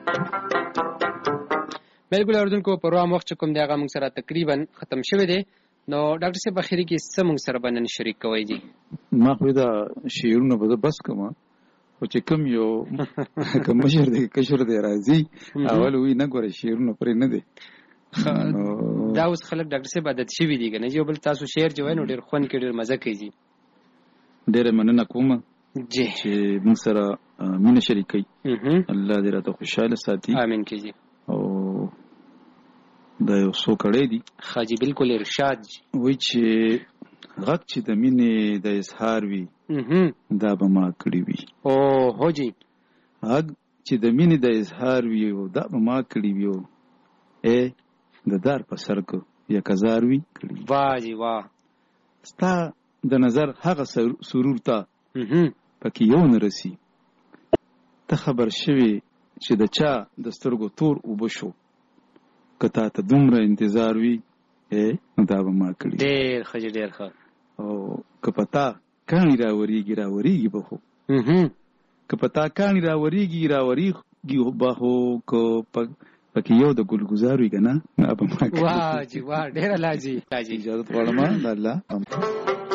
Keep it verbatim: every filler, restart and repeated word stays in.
بالکل اوردونکو پروام وخت کوم دی هغه موږ سره تقریبا ختم شوی دی. نو ډاکټر صاحب اخیری کې څه موږ سره باندې شریک کوي دي؟ ما خو دا شعرونه به بس کوم او چې کوم یو کوم مشر دی کشر دی راځي اول وی نه ګوره شعرونه پرې نه دی. دا اوس خلک ډاکټر صاحب عادت شوي دي کنه یو بل تاسو شعر جوړ نو ډیر خون کې ډیر مزه کوي. ډیر مننه کوم جی چې موږ سره مینه شریکي. الله دې راته خوشاله ساتي. امين کیږي. او دا یو څو کړي دي خاجي بالکل ارشاد وای چې غږ چې د مینې د اظهار وي دا به ما کړی وي. او هو جی غږ چې د مینې د اظهار وي دا به ما کړی وي. اے د دار په سر کو یا کزار وي کړی. واه جی واه. ستا د نظر هغه سرور ته پکې یو نه رسی. ته خبر شوي چې د چا د سترګو تور وبشو کته ته دومره انتظار وي اے دا به ما کړی. ډېر ښه ډېر ښه. او که پتا کاڼي راوریږي راوریږي به خو که پتا کاڼي راوریږي راوریږي به خو که پکې یو د ګلګزار وي که نه به ما کړی. واه جي واه ډېره لا جي اجازت غواړم د الله